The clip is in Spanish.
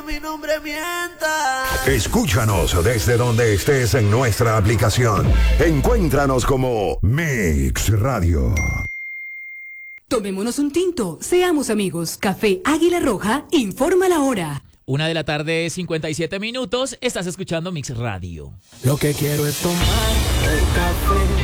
mi nombre mienta. Escúchanos desde donde estés en nuestra aplicación. Encuéntranos como Mix Radio. Tomémonos un tinto, seamos amigos. Café Águila Roja informa la hora. 1:57 PM. Estás escuchando Mix Radio. Lo que quiero es tomar el café